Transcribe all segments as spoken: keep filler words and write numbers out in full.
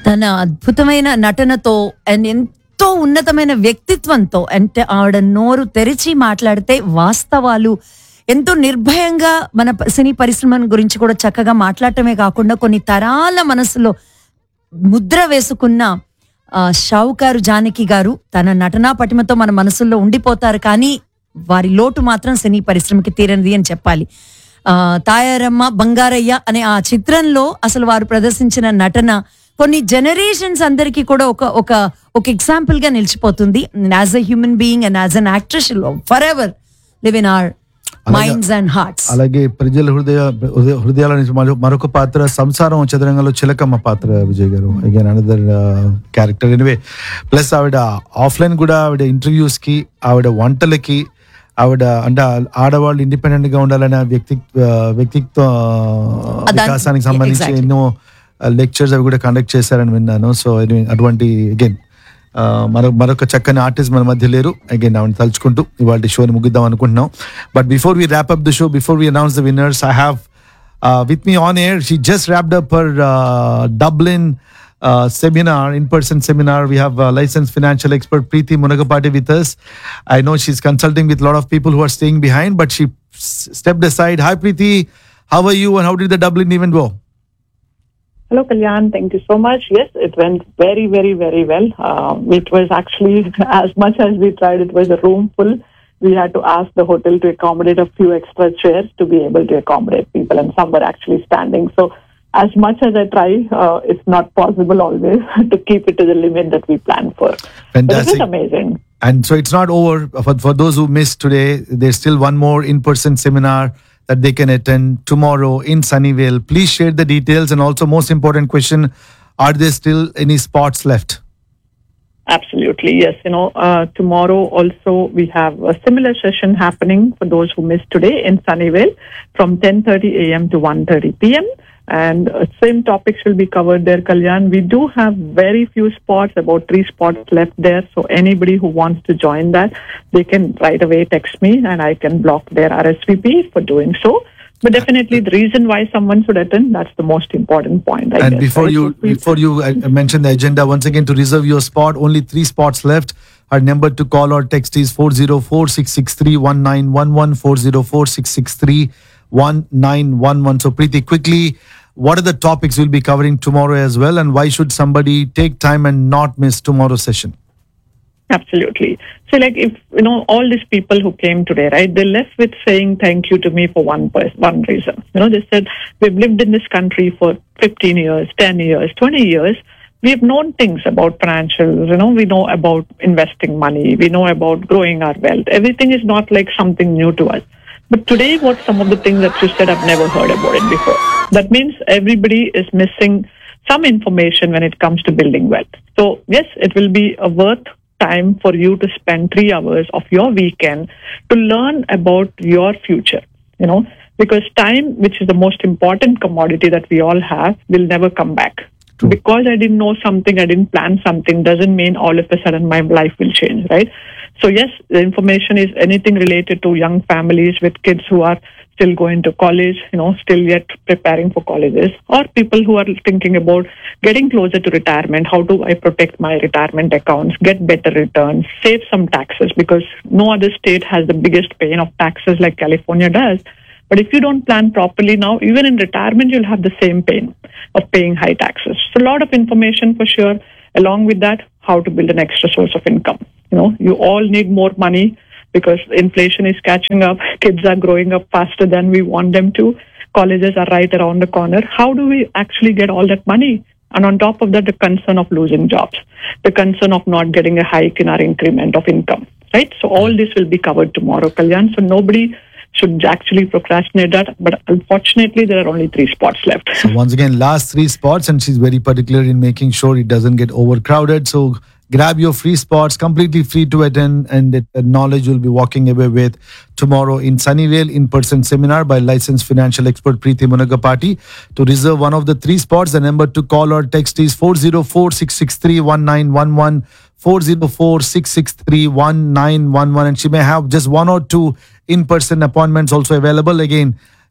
తన అద్భుతమైన నటనతో అండ్ ఎంతో ఉన్నతమైన వ్యక్తిత్వంతో అంటే ఆవిడ నోరు తెరిచి మాట్లాడితే వాస్తవాలు ఎంతో నిర్భయంగా మన ప- సినీ పరిశ్రమ గురించి కూడా చక్కగా మాట్లాడటమే కాకుండా కొన్ని తరాల మనసులో ముద్ర వేసుకున్న ఆ, షావుకారు జానకి గారు తన నటనా పటిమతో మన మనసుల్లో ఉండిపోతారు. కానీ వారి లోటు మాత్రం సినీ పరిశ్రమకి తీరనిది అని చెప్పాలి. ఆ, తాయారమ్మ బంగారయ్య అనే ఆ చిత్రంలో అసలు వారు ప్రదర్శించిన నటన కొన్ని జనరేషన్స్ అందరికీ కూడా ఒక ఒక ఒక ఎగ్జాంపుల్ గా నిలిచిపోతుంది. As a human being and as an actress for ever live in our minds and hearts. అలాగే ప్రజల హృదయ హృదయ హృదయాల నుంచి మరో- మరొక పాత్ర సంసారం చదరంగంలో చిలకమ్మ పాత్ర విజయ్ గారు again another character. Anyway plus ఆవిడ ఆఫ్లైన్ కూడా ఆవిడ ఇంటర్వ్యూస్ కి ఆవిడ వంటలకి ఆవిడ అంటే ఆడవాళ్ళు ఇండిపెండెంట్ గా ఉండాలనే వ్యక్తి వ్యక్తిత్వ అదాన్- వికాసానికి సంబంధించి exactly. ఎన్నో లెక్చర్స్ అవి కూడా కండక్ట్ చేశారని విన్నాను. సో అటువంటి అగైన్ మరొక మరొక చక్కని ఆర్టిస్ట్ మన మధ్య లేరు. అగైన్ ఆవిడ తలుచుకుంటూ ఇవాళ షోని ముగిద్దాం అనుకుంటున్నాం. But before we wrap up the show, before we announce the winners, I have with me on air, she just wrapped up her Dublin uh, seminar, in-person seminar. We have uh, licensed financial expert Preeti Munagapati with us. I know she's consulting with a lot of people who are staying behind, but she s- stepped aside. Hi Preeti, how are you and how did the Dublin event go? Hello, Kalyan. Thank you so much. Yes, it went very, very, very well. Um, it was actually, as much as we tried, it was a room full. We had to ask the hotel to accommodate a few extra chairs to be able to accommodate people, and some were actually standing. So, as much as I try, uh, it's not possible always to keep it to the limit that we planned for. But it Fantastic. was amazing. And so it's not over. For, for those who missed today, there's still one more in-person seminar that they can attend tomorrow in Sunnyvale. Please share the details, and also most important question, are there still any spots left? Absolutely, yes. You know, uh, tomorrow also we have a similar session happening for those who missed today in Sunnyvale from ten thirty a.m. to one thirty p.m. And uh, same topics will be covered there, Kalyan. We do have very few spots, about three spots left there. So anybody who wants to join that, they can right away text me and I can block their R S V P for doing so. But definitely the reason why someone should attend, that's the most important point, I And guess, before right? you So we- before you uh, mention the agenda once again, to reserve your spot, only three spots left. Our number to call or text is four zero four, six six three, one nine one one, four zero four, six six three, one nine one one. So Preeti, quickly, what are the topics we'll be covering tomorrow as well, and why should somebody take time and not miss tomorrow's session? Absolutely. So, like, if you know all these people who came today, right? They left with saying thank you to me for one pers- one reason. You know, they said we've lived in this country for fifteen years, ten years, twenty years. We have known things about financials. You know, we know about investing money. We know about growing our wealth. Everything is not like something new to us. But today, what some of the things that you said, I've never heard about it before. That means everybody is missing some information when it comes to building wealth. So, yes, it will be a worth time for you to spend three hours of your weekend to learn about your future, you know, because time, which is the most important commodity that we all have, will never come back. True. Because I didn't know something, I didn't plan something, doesn't mean all of a sudden my life will change, right? So yes, the information is anything related to young families with kids who are still going to college, you know, still yet preparing for colleges, or people who are thinking about getting closer to retirement. How do I protect my retirement accounts, get better returns, save some taxes, because no other state has the biggest pain of taxes like California does. But if you don't plan properly now, even in retirement, you'll have the same pain of paying high taxes. So a lot of information for sure. Along with that, how to build an extra source of income. You know, you all need more money because inflation is catching up. Kids are growing up faster than we want them to. Colleges are right around the corner. How do we actually get all that money? And on top of that, the concern of losing jobs, the concern of not getting a hike in our increment of income, right? So all this will be covered tomorrow, Kalyan. So nobody should actually procrastinate that. But unfortunately, there are only three spots left. So once again, last three spots, and she's very particular in making sure it doesn't get overcrowded. So grab your free spots, completely free to attend, and the knowledge you'll be walking away with tomorrow in Sunnyvale in-person seminar by licensed financial expert Preeti Munagapati. To reserve one of the three spots, the number to call or text is four zero four, six six three, one nine one one, four zero four, six six three, one nine one one, and she may have just one or two in-person appointments also available. Again,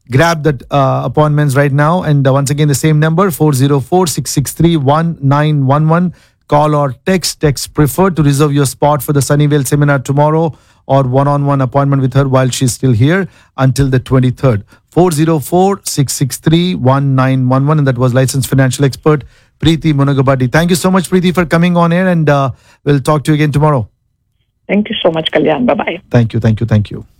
grab that uh, appointments right now. And uh, once again, the same number, four oh four, six six three, one nine one one. Call or text, text preferred to reserve your spot for the Sunnyvale seminar tomorrow or one-on-one appointment with her while she's still here until the twenty-third. four oh four, six six three, one nine one one. And that was licensed financial expert Preeti Munagabadi. Thank you so much, Preeti, for coming on air, and uh, we'll talk to you again tomorrow. Thank you so much, Kalyan. Bye-bye. Thank you, thank you, thank you.